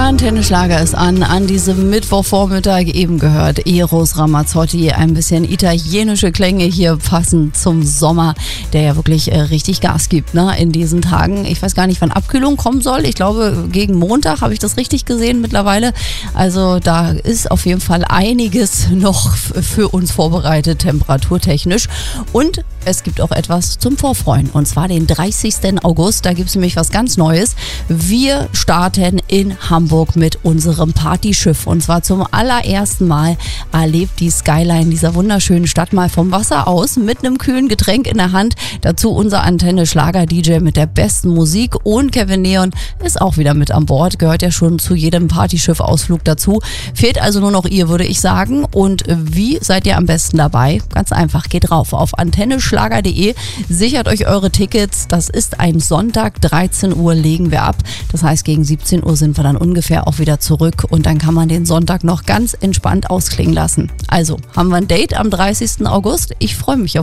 Antenne Schlager ist an diesem Mittwochvormittag eben gehört Eros Ramazzotti, ein bisschen italienische Klänge hier passend zum Sommer, der ja wirklich richtig Gas gibt, ne, in diesen Tagen. Ich weiß gar nicht, wann Abkühlung kommen soll. Ich glaube, gegen Montag habe ich das richtig gesehen mittlerweile. Also da ist auf jeden Fall einiges noch für uns vorbereitet, temperaturtechnisch. Und es gibt auch etwas zum Vorfreuen, und zwar den 30. August. Da gibt es nämlich was ganz Neues. Wir starten in Hamburg mit unserem Partyschiff, und zwar zum allerersten Mal erlebt die Skyline dieser wunderschönen Stadt mal vom Wasser aus mit einem kühlen Getränk in der Hand. Dazu unser Antenne Schlager DJ mit der besten Musik, und Kevin Neon ist auch wieder mit an Bord, gehört ja schon zu jedem Partyschiff-Ausflug dazu. Fehlt also nur noch ihr, würde ich sagen. Und wie seid ihr am besten dabei? Ganz einfach, geht drauf auf antenneschlager.de, sichert euch eure Tickets. Das ist ein Sonntag, 13 Uhr legen wir ab. Das heißt, gegen 17 Uhr sind wir dann ungefähr auch wieder zurück, und dann kann man den Sonntag noch ganz entspannt ausklingen lassen. Also, haben wir ein Date am 30. August? Ich freue mich auf